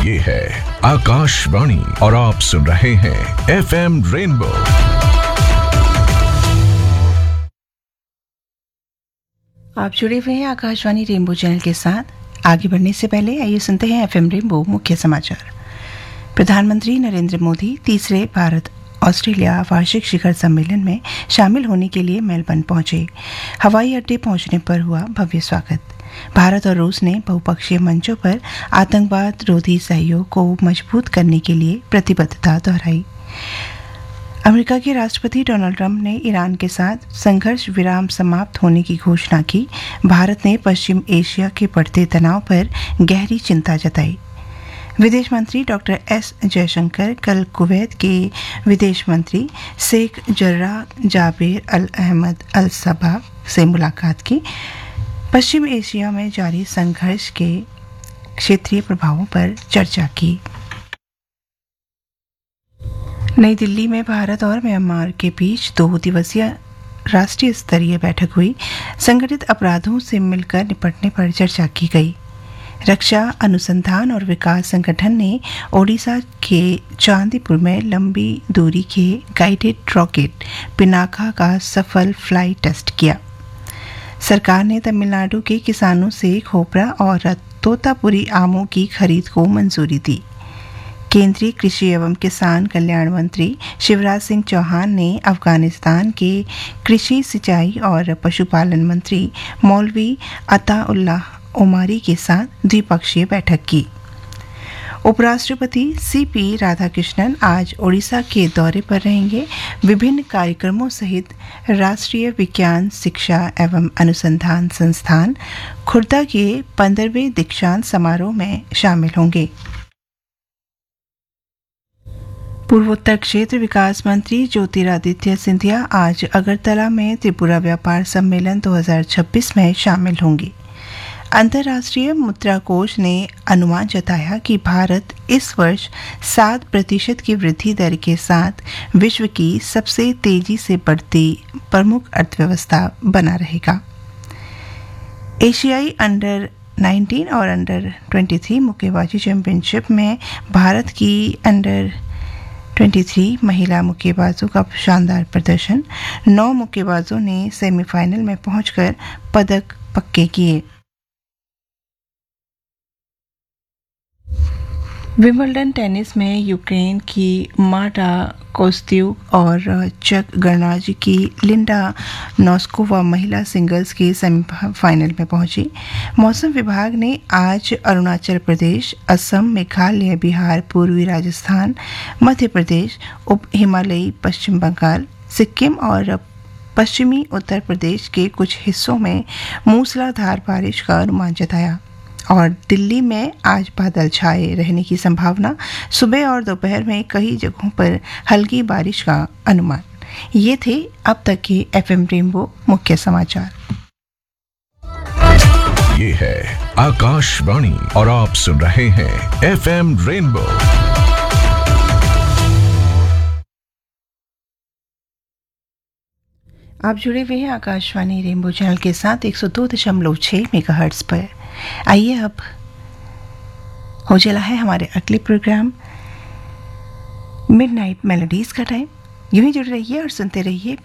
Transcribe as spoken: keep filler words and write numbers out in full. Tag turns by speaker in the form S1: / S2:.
S1: ये है आकाशवाणी और आप सुन रहे हैं एफएम रेनबो।
S2: आप जुड़े हुए हैं आकाशवाणी रेनबो चैनल के साथ। आगे बढ़ने से पहले आइए सुनते हैं एफएम रेनबो मुख्य समाचार। प्रधानमंत्री नरेंद्र मोदी तीसरे भारत ऑस्ट्रेलिया वार्षिक शिखर सम्मेलन में शामिल होने के लिए मेलबर्न पहुंचे। हवाई अड्डे पहुंचने पर हुआ भव्य स्वागत। भारत और रूस ने बहुपक्षीय मंचों पर आतंकवाद रोधी सहयोग को मजबूत करने के लिए प्रतिबद्धता दोहराई। अमेरिका के राष्ट्रपति डोनाल्ड ट्रंप ने ईरान के साथ संघर्ष विराम समाप्त होने की घोषणा की। भारत ने पश्चिम एशिया के बढ़ते तनाव पर गहरी चिंता जताई। विदेश मंत्री डॉक्टर एस जयशंकर कल कुवैत के विदेश मंत्री शेख जर्राह जाबेर अल अहमद अल सबा से मुलाकात की। पश्चिम एशिया में जारी संघर्ष के क्षेत्रीय प्रभावों पर चर्चा की। नई दिल्ली में भारत और म्यांमार के बीच दो दिवसीय राष्ट्रीय स्तरीय बैठक हुई। संगठित अपराधों से मिलकर निपटने पर चर्चा की गई। रक्षा अनुसंधान और विकास संगठन ने ओडिशा के चांदीपुर में लंबी दूरी के गाइडेड रॉकेट पिनाका का सफल फ्लाई टेस्ट किया। सरकार ने तमिलनाडु के किसानों से खोपरा और तोतापुरी आमों की खरीद को मंजूरी दी। केंद्रीय कृषि एवं किसान कल्याण मंत्री शिवराज सिंह चौहान ने अफगानिस्तान के कृषि सिंचाई और पशुपालन मंत्री मौलवी अताउल्लाह ओमारी के साथ द्विपक्षीय बैठक की। उपराष्ट्रपति सीपी राधाकृष्णन आज ओडिशा के दौरे पर रहेंगे। विभिन्न कार्यक्रमों सहित राष्ट्रीय विज्ञान शिक्षा एवं अनुसंधान संस्थान खुर्दा के पंद्रहवें दीक्षांत समारोह में शामिल होंगे। पूर्वोत्तर क्षेत्र विकास मंत्री ज्योतिरादित्य सिंधिया आज अगरतला में त्रिपुरा व्यापार सम्मेलन दो हज़ार छब्बीस में शामिल होंगे। अंतर्राष्ट्रीय मुद्रा कोष ने अनुमान जताया कि भारत इस वर्ष सात प्रतिशत की वृद्धि दर के साथ विश्व की सबसे तेजी से बढ़ती प्रमुख अर्थव्यवस्था बना रहेगा। एशियाई अंडर नाइनटीन और अंडर तेईस मुक्केबाजी चैंपियनशिप में भारत की अंडर तेईस महिला मुक्केबाजों का शानदार प्रदर्शन। नौ मुक्केबाजों ने सेमीफाइनल में पहुंचकर पदक पक्के किए। विंबलडन टेनिस में यूक्रेन की मार्टा कोस्त्यूक और चेक गणराज्य की लिंडा नोस्कोवा महिला सिंगल्स के सेमीफाइनल में पहुंची। मौसम विभाग ने आज अरुणाचल प्रदेश, असम, मेघालय, बिहार, पूर्वी राजस्थान, मध्य प्रदेश, उप हिमालयी पश्चिम बंगाल, सिक्किम और पश्चिमी उत्तर प्रदेश के कुछ हिस्सों में मूसलाधार बारिश का अनुमान जताया और दिल्ली में आज बादल छाए रहने की संभावना। सुबह और दोपहर में कई जगहों पर हल्की बारिश का अनुमान। ये थे अब तक के एफएम रेनबो मुख्य समाचार।
S1: ये है आकाशवाणी और आप सुन रहे हैं एफएम रेनबो।
S2: आप जुड़े हुए हैं आकाशवाणी रेनबो चैनल के साथ एक सौ दो दशमलव छह मेगाहर्ट्ज पर। आइए अब हो चला है हमारे अगले प्रोग्राम मिडनाइट मेलोडीज का टाइम। यूं ही जुड़े रहिए और सुनते रहिए